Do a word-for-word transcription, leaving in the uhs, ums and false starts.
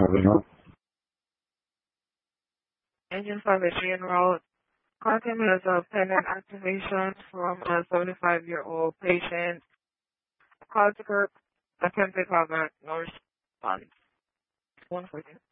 Avenue. Engine service en route. Contact me as a pending activation from a seventy-five-year-old patient. Call to Kirk. Attempted callback. No response. one fourteen.